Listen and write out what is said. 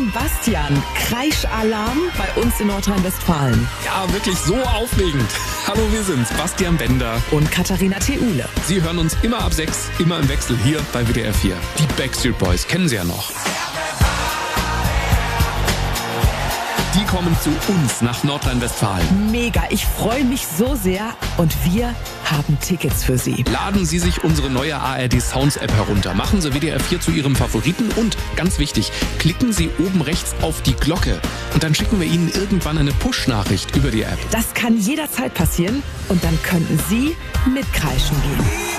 Sebastian, Kreischalarm bei uns in Nordrhein-Westfalen. Ja, wirklich so aufregend. Hallo, wir sind's, Bastian Bender Und Katharina Theule. Sie hören uns immer ab 6, immer im Wechsel hier bei WDR 4. Die Backstreet Boys kennen Sie ja noch. Die kommen zu uns nach Nordrhein-Westfalen. Mega, ich freue mich so sehr und wir haben Tickets für Sie. Laden Sie sich unsere neue ARD Sounds App herunter. Machen Sie WDR 4 zu Ihrem Favoriten und, ganz wichtig, klicken Sie oben rechts auf die Glocke. Und dann schicken wir Ihnen irgendwann eine Push-Nachricht über die App. Das kann jederzeit passieren und dann könnten Sie mitkreischen gehen.